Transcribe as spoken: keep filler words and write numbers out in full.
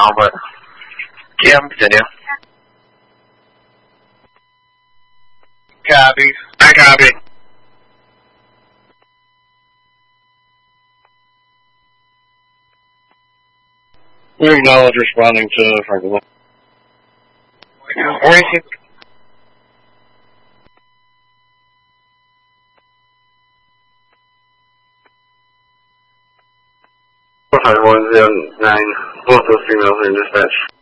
Albert. Kim, continue. Copy. I copy. We acknowledge responding to Franklin. Where is he? four five one zero nine, both those females are in dispatch.